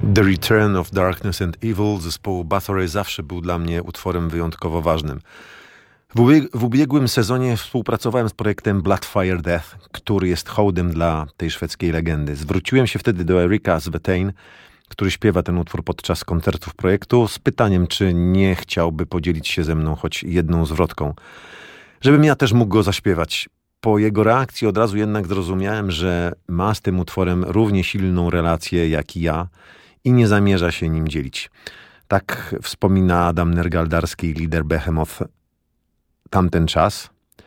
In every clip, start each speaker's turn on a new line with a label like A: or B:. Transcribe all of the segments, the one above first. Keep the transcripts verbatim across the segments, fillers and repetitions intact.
A: The Return of Darkness and Evil zespołu Bathory zawsze był dla mnie utworem wyjątkowo ważnym. W, ubieg- w ubiegłym sezonie współpracowałem z projektem Bloodfire Death, który jest hołdem dla tej szwedzkiej legendy. Zwróciłem się wtedy do Erika Svetein, który śpiewa ten utwór podczas koncertów projektu, z pytaniem, czy nie chciałby podzielić się ze mną choć jedną zwrotką, żebym ja też mógł go zaśpiewać. Po jego reakcji od razu jednak zrozumiałem, że ma z tym utworem równie silną relację jak i ja i nie zamierza się nim dzielić. Tak wspomina Adam Nergaldarski, lider Behemoth, tamten czas,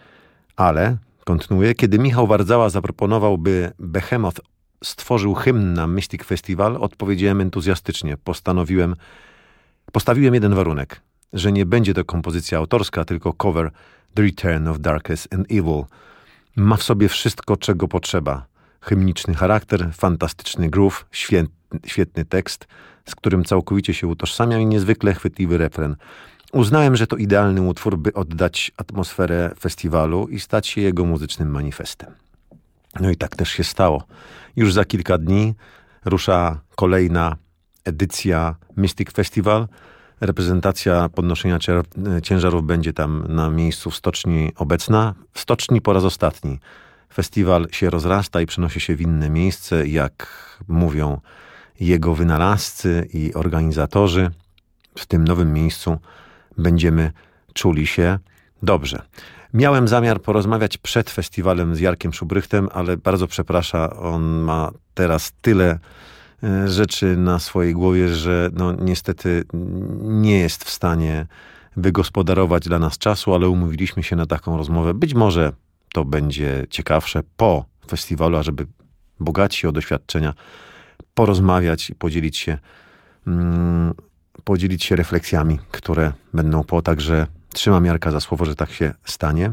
A: ale, kontynuuję, kiedy Michał Wardzała zaproponował, by Behemoth stworzył hymn na Mystic Festival, odpowiedziałem entuzjastycznie. Postanowiłem, postawiłem jeden warunek, że nie będzie to kompozycja autorska, tylko cover The Return of Darkness and Evil. Ma w sobie wszystko, czego potrzeba. Hymniczny charakter, fantastyczny groove, świetny, świetny tekst, z którym całkowicie się utożsamiam i niezwykle chwytliwy refren. Uznałem, że to idealny utwór, by oddać atmosferę festiwalu i stać się jego muzycznym manifestem. No i tak też się stało. Już za kilka dni rusza kolejna edycja Mystic Festival. Reprezentacja podnoszenia ciężarów będzie tam na miejscu w stoczni obecna. W stoczni po raz ostatni. Festiwal się rozrasta i przenosi się w inne miejsce, jak mówią jego wynalazcy i organizatorzy. W tym nowym miejscu będziemy czuli się dobrze. Miałem zamiar porozmawiać przed festiwalem z Jarkiem Szubrychtem, ale bardzo przepraszam, on ma teraz tyle rzeczy na swojej głowie, że no niestety nie jest w stanie wygospodarować dla nas czasu, ale umówiliśmy się na taką rozmowę. Być może to będzie ciekawsze po festiwalu, ażeby bogaci o doświadczenia porozmawiać i podzielić się mm, podzielić się refleksjami, które będą po, także trzymam Jarka za słowo, że tak się stanie.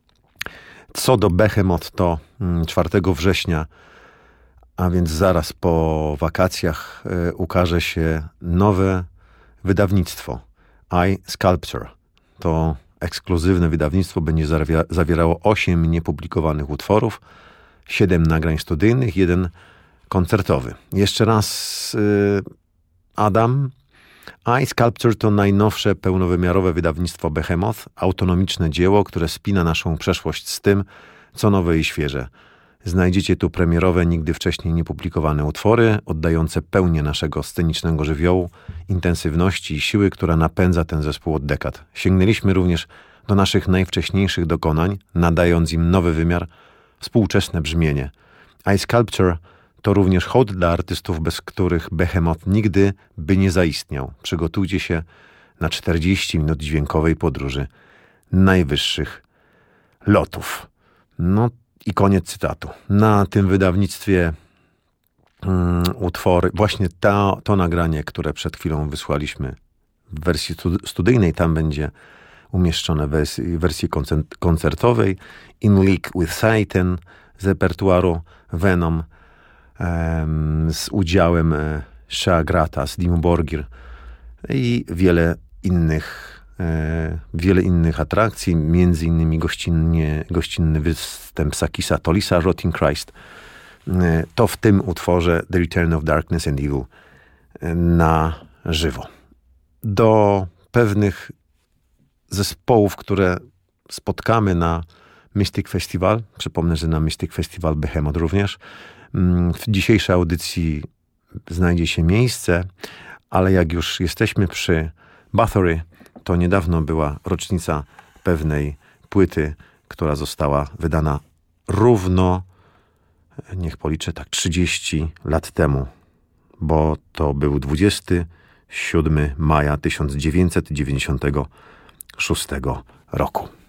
A: Co do Behemoth, to czwartego września, a więc zaraz po wakacjach, y, ukaże się nowe wydawnictwo I Sculpture. To ekskluzywne wydawnictwo będzie zawia- zawierało osiem niepublikowanych utworów, siedem nagrań studyjnych, jeden koncertowy. Jeszcze raz y, Adam. I Sculpture to najnowsze pełnowymiarowe wydawnictwo Behemoth, autonomiczne dzieło, które spina naszą przeszłość z tym, co nowe i świeże. Znajdziecie tu premierowe, nigdy wcześniej niepublikowane utwory, oddające pełnię naszego scenicznego żywiołu, intensywności i siły, która napędza ten zespół od dekad. Sięgnęliśmy również do naszych najwcześniejszych dokonań, nadając im nowy wymiar, współczesne brzmienie. I Sculpture to również hołd dla artystów, bez których Behemoth nigdy by nie zaistniał. Przygotujcie się na czterdzieści minut dźwiękowej podróży najwyższych lotów. No i koniec cytatu. Na tym wydawnictwie um, utwory, właśnie ta, to nagranie, które przed chwilą wysłaliśmy w wersji studyjnej, tam będzie umieszczone w wersji, wersji koncertowej. In League with Satan z repertuaru Venom, z udziałem Shea Grata, Dimmu Borgir i wiele innych, wiele innych atrakcji, między innymi gościnnie, gościnny występ Sakisa Tolisa, Rotting Christ. To w tym utworze The Return of Darkness and Evil na żywo. Do pewnych zespołów, które spotkamy na Mystic Festival, przypomnę, że na Mystic Festival Behemoth również, w dzisiejszej audycji znajdzie się miejsce, ale jak już jesteśmy przy Bathory, to niedawno była rocznica pewnej płyty, która została wydana równo, niech policzę, tak trzydzieści lat temu, bo to był dwudziestego siódmego maja tysiąc dziewięćset dziewięćdziesiątego szóstego roku.